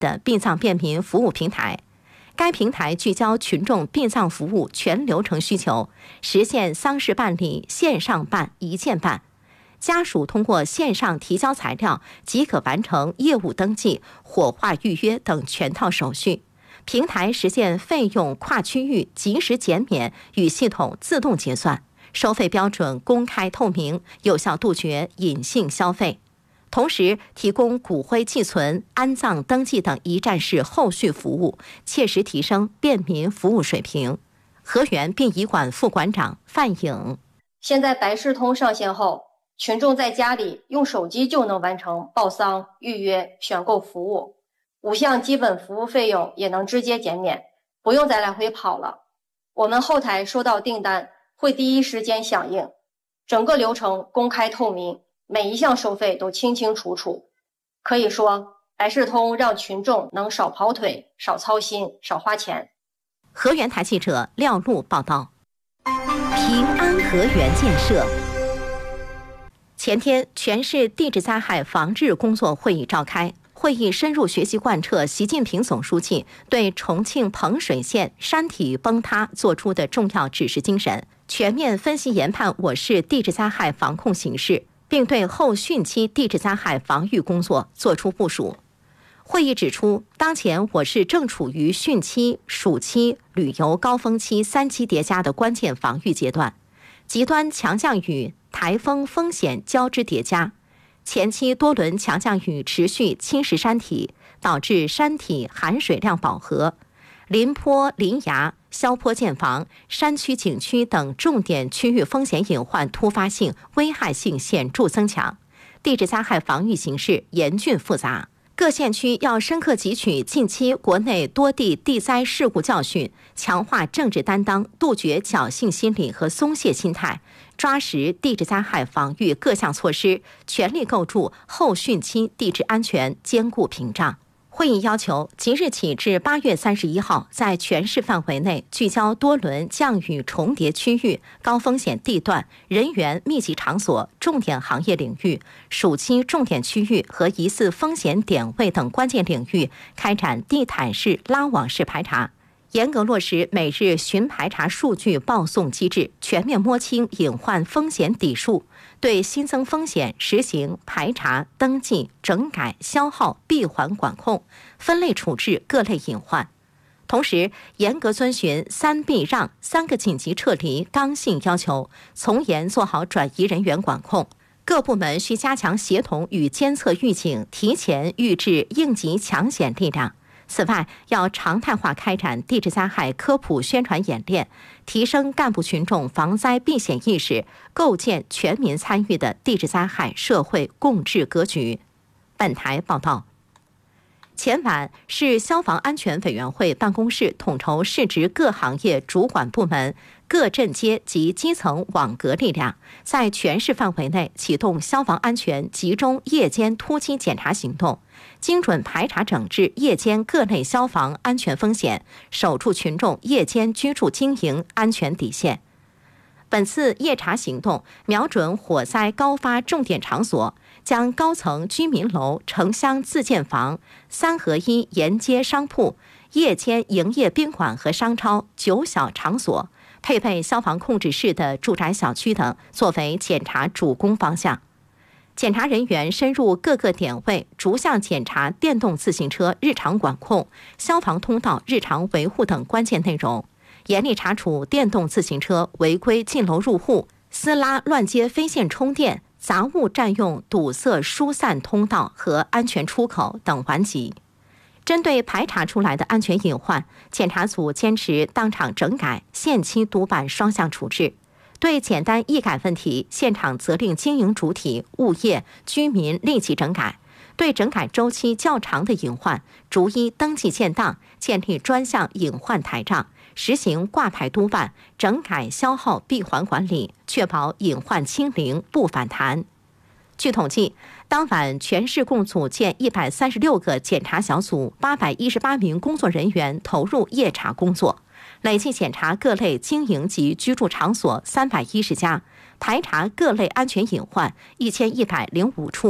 的殡葬便民服务平台。该平台聚焦群众殡葬服务全流程需求，实现丧事办理线上办一键办。家属通过线上提交材料即可完成业务登记、火化预约等全套手续。平台实现费用跨区域及时减免与系统自动结算，收费标准公开透明，有效杜绝隐性消费。同时提供骨灰寄存、安葬登记等一站式后续服务，切实提升便民服务水平。河源殡仪馆副馆长范颖： 现在百事通上线后，群众在家里用手机就能完成报丧、预约、选购服务，5项基本服务费用也能直接减免，不用再来回跑了。我们后台收到订单会第一时间响应，整个流程公开透明，每一项收费都清清楚楚。可以说，百事通让群众能少跑腿、少操心、少花钱。 河源台记者廖璐报道。平安河源建设。前天，全市地质灾害防治工作会议召开。会议深入学习贯彻习近平总书记对重庆彭水县山体崩塌作出的重要指示精神，全面分析研判我市地质灾害防控形势，并对后汛期地质灾害防御工作作出部署。会议指出，当前我市正处于汛期、暑期、旅游高峰期3期叠加的关键防御阶段，极端强降雨、台风风险交织叠加。前期多轮强降雨持续侵蚀山体，导致山体含水量饱和，林坡、林崖、削坡建房、山区景区等重点区域风险隐患突发性、危害性显著增强，地质灾害防御形势严峻复杂。各县区要深刻汲取近期国内多地地灾事故教训，强化政治担当，杜绝侥幸心理和松懈心态，抓实地质灾害防御各项措施，全力构筑后汛期地质安全坚固屏障。会议要求，即日起至8月31号，在全市范围内聚焦多轮降雨重叠区域、高风险地段、人员密集场所、重点行业领域、暑期重点区域和疑似风险点位等关键领域，开展地毯式、拉网式排查。严格落实每日巡排查数据报送机制，全面摸清隐患风险底数，对新增风险实行排查、登记、整改、消耗、闭环管控，分类处置各类隐患。同时，严格遵循3避让、3个紧急撤离刚性要求，从严做好转移人员管控。各部门需加强协同与监测预警，提前预置应急抢险力量。此外，要常态化开展地质灾害科普宣传演练，提升干部群众防灾避险意识，构建全民参与的地质灾害社会共治格局。本台报道。前晚，市消防安全委员会办公室统筹市直各行业主管部门、各镇街及基层网格力量，在全市范围内启动消防安全集中夜间突击检查行动，精准排查整治夜间各类消防安全风险，守住群众夜间居住经营安全底线。本次夜查行动瞄准火灾高发重点场所，将高层居民楼、城乡自建房、3合1沿街商铺、夜间营业宾馆和商超、9小场所，配备消防控制室的住宅小区等，作为检查主攻方向。检查人员深入各个点位，逐项检查电动自行车日常管控、消防通道日常维护等关键内容，严厉查处电动自行车违规进楼入户、私拉乱接非线充电、杂物占用堵塞疏散通道和安全出口等顽疾。针对排查出来的安全隐患，检查组坚持当场整改、限期督办双向处置。对简单易改问题，现场责令经营主体、物业、居民立即整改；对整改周期较长的隐患，逐一登记建档，建立专项隐患台账，实行挂牌督办、整改消耗闭环管理，确保隐患清零不反弹。据统计，当晚全市共组建136个检查小组，818名工作人员投入夜查工作，累计检查各类经营及居住场所310家，排查各类安全隐患1105处，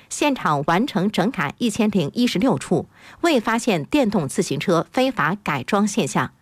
现场完成整改1016处，未发现电动自行车非法改装现象。